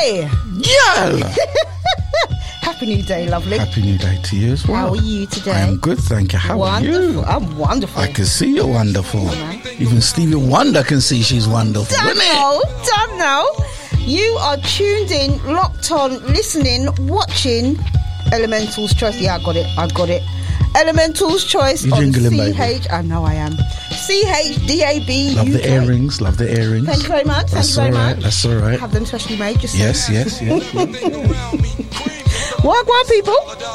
day. Yeah. Happy New Day, lovely. Happy New Day to you as well. How are you today? I'm good, thank you. How wonderful. are you? I'm wonderful. I can see you're wonderful. Even Stevie Wonder can see she's wonderful, isn't it? Don't know. You are tuned in, locked on, listening, watching Elemental's Choice. Yeah, I got it. Elemental's Choice You're on jingling, CH. baby. I know I am. CHDAB. Love UK. the earrings. Love the earrings. Thank you very much. That's all right. That's all right. Have them specially made. Just Yes. Wagwan, people.